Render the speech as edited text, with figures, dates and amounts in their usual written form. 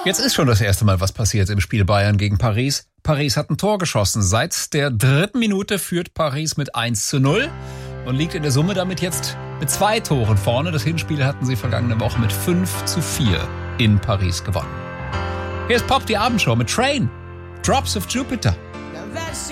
Jetzt ist schon das erste Mal was passiert im Spiel Bayern gegen Paris. Paris hat ein Tor geschossen. Seit der 3. Minute führt Paris mit 1:0 und liegt in der Summe damit jetzt mit 2 Toren vorne. Das Hinspiel hatten sie vergangene Woche mit 5:4 in Paris gewonnen. Hier ist Pop, die Abendshow mit Train, Drops of Jupiter.